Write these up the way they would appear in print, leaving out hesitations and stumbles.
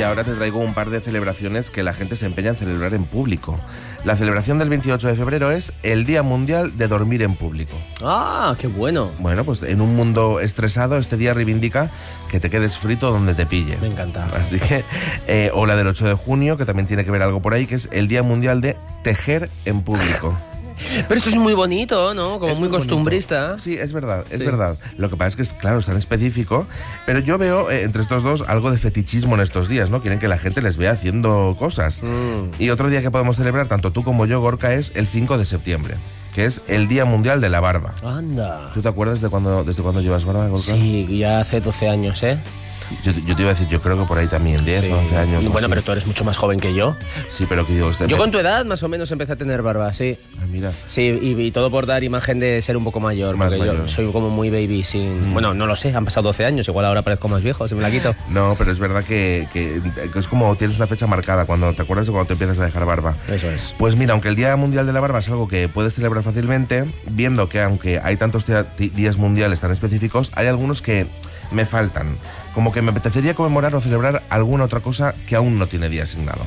Y ahora te traigo un par de celebraciones que la gente se empeña en celebrar en público. La celebración del 28 de febrero es el Día Mundial de Dormir en Público. ¡Ah, qué bueno! Bueno, pues en un mundo estresado, este día reivindica que te quedes frito donde te pille. Me encanta. Así que, o la del 8 de junio, que también tiene que ver algo por ahí, que es el Día Mundial de Tejer en Público. Pero esto es muy bonito, ¿no? Como Es muy costumbrista. Bonito. Sí, es verdad, es Sí. verdad. Lo que pasa es que, claro, es tan específico, pero yo veo entre estos dos algo de fetichismo en estos días, ¿no? Quieren que la gente les vea haciendo cosas. Y otro día que podemos celebrar, tanto tú como yo, Gorka, es el 5 de septiembre, que es el Día Mundial de la Barba. Anda. ¿Tú te acuerdas desde cuándo llevas barba, Gorka? Sí, ya hace 12 años, ¿eh? Yo te iba a decir, yo creo que por ahí también, 10 o 11 años. Bueno, sí. pero tú eres mucho más joven que yo. Sí, pero que digo... Yo con tu edad más o menos empecé a tener barba, sí. Ah, mira. Sí, y todo por dar imagen de ser un poco mayor. Más porque mayor. yo soy como muy baby sin... Bueno, no lo sé, han pasado 12 años, igual ahora parezco más viejo, si me la quito. No, pero es verdad que es como tienes una fecha marcada, cuando te acuerdas de cuando te empiezas a dejar barba. Eso es. Pues mira, aunque el Día Mundial de la Barba es algo que puedes celebrar fácilmente, viendo que aunque hay tantos días mundiales tan específicos, hay algunos que me faltan. Como que me apetecería conmemorar o celebrar alguna otra cosa que aún no tiene día asignado.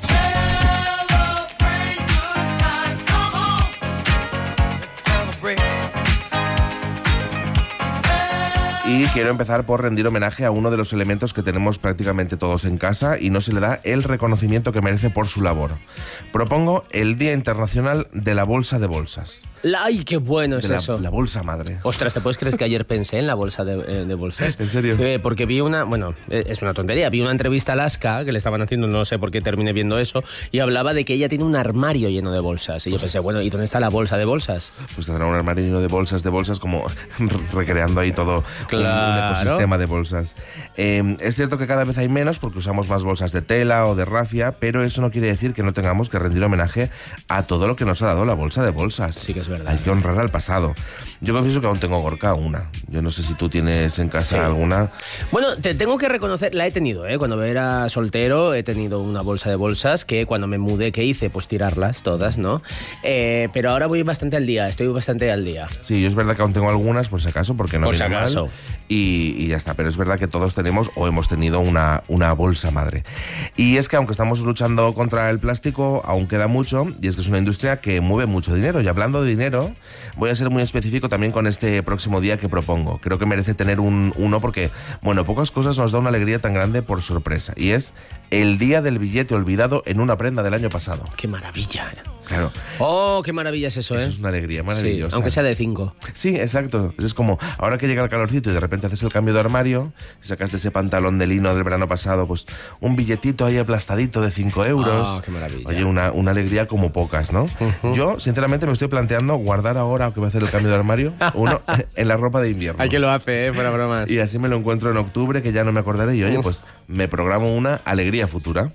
Y quiero empezar por rendir homenaje a uno de los elementos que tenemos prácticamente todos en casa y no se le da el reconocimiento que merece por su labor. Propongo el Día Internacional de la Bolsa de Bolsas. ¡Ay, qué bueno es eso! La bolsa madre. Ostras, ¿te puedes creer que ayer pensé en la bolsa de bolsas? ¿En serio? Porque vi una... Bueno, es una tontería. Vi una entrevista a Alaska que le estaban haciendo, no sé por qué terminé viendo eso, y hablaba de que ella tiene un armario lleno de bolsas. Y yo pensé, bueno, ¿y dónde está la bolsa de bolsas? Pues tendrá un armario lleno de bolsas, como recreando ahí todo un ecosistema de bolsas. Es cierto que cada vez hay menos porque usamos más bolsas de tela o de rafia, pero eso no quiere decir que no tengamos que rendir homenaje a todo lo que nos ha dado la bolsa de bolsas. Sí que es verdad. Hay que honrar al pasado. Yo confieso que aún tengo, Gorka, una. Yo no sé si tú tienes en casa alguna. Bueno, te tengo que reconocer, la he tenido, ¿eh? Cuando era soltero he tenido una bolsa de bolsas que cuando me mudé, ¿qué hice? Pues tirarlas todas, ¿no? Pero ahora voy bastante al día, estoy bastante al día. Sí, yo es verdad que aún tengo algunas, por si acaso, porque no Por si viene acaso. mal, y ya está. Pero es verdad que todos tenemos o hemos tenido una bolsa madre. Y es que aunque estamos luchando contra el plástico, aún queda mucho, y es que es una industria que mueve mucho dinero. Y hablando de dinero, voy a ser muy específico también con este próximo día que propongo. Creo que merece tener uno porque, bueno, pocas cosas nos da una alegría tan grande por sorpresa. Y es el día del billete olvidado en una prenda del año pasado. ¡Qué maravilla! Claro. ¡Oh, qué maravilla es eso, Eso es una alegría Sí, maravillosa. aunque sea de 5. Sí, exacto. Es como, ahora que llega el calorcito y de repente haces el cambio de armario, y sacas de ese pantalón de lino del verano pasado, pues un billetito ahí aplastadito de 5 euros. ¡Oh, qué maravilla! Oye, una alegría como pocas, ¿no? Yo, sinceramente, me estoy planteando guardar ahora que voy a hacer el cambio de armario, uno en la ropa de invierno. Hay que lo hace, fuera bromas. Y así me lo encuentro en octubre, que ya no me acordaré, y oye, pues me programo una alegría futura.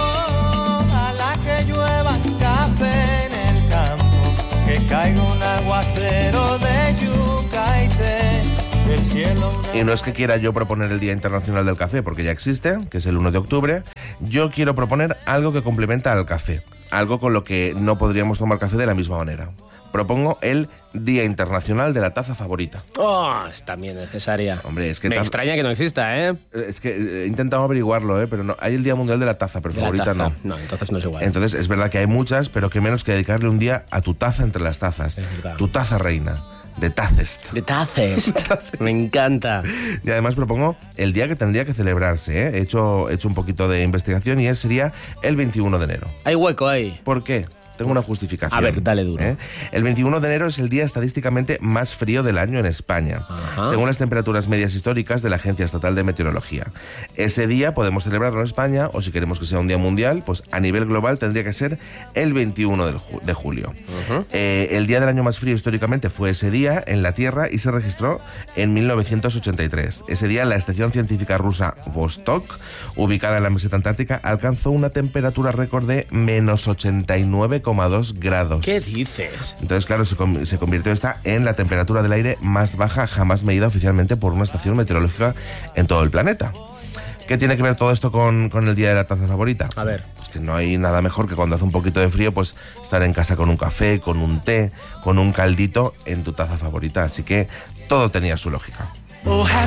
Ojalá que llueva café en el campo, que caiga un aguacero de yuca y té, del cielo una... Y no es que quiera yo proponer el Día Internacional del Café, porque ya existe, que es el 1 de octubre. Yo quiero proponer algo que complementa al café, algo con lo que no podríamos tomar café de la misma manera. Propongo el Día Internacional de la Taza Favorita. ¡Oh, es también necesaria! Hombre, es que... Me extraña que no exista, ¿eh? Es que he intentado averiguarlo, pero no. Hay el Día Mundial de la Taza, pero De la favorita taza. no. No, entonces no es igual. Entonces, es verdad que hay muchas, pero que menos que dedicarle un día a tu taza entre las tazas. Es verdad. Tu taza reina, de Tazest. De Tazest. Me encanta. Y además propongo el día que tendría que celebrarse, ¿eh? He hecho un poquito de investigación y sería el 21 de enero. Hay hueco ahí. ¿Por qué? Tengo una justificación. A ver, dale duro. El 21 de enero es el día estadísticamente más frío del año en España, Ajá. según las temperaturas medias históricas de la Agencia Estatal de Meteorología. Ese día podemos celebrarlo en España, o si queremos que sea un día mundial, pues a nivel global tendría que ser el 21 de julio. El día del año más frío históricamente fue ese día en la Tierra y se registró en 1983. Ese día la estación científica rusa Vostok, ubicada en la meseta antártica, alcanzó una temperatura récord de menos 89,2 grados. ¿Qué dices? Entonces, claro, se convirtió esta en la temperatura del aire más baja jamás medida oficialmente por una estación meteorológica en todo el planeta. ¿Qué tiene que ver todo esto con el día de la taza favorita? A ver. Pues que no hay nada mejor que cuando hace un poquito de frío, pues estar en casa con un café, con un té, con un caldito en tu taza favorita. Así que todo tenía su lógica.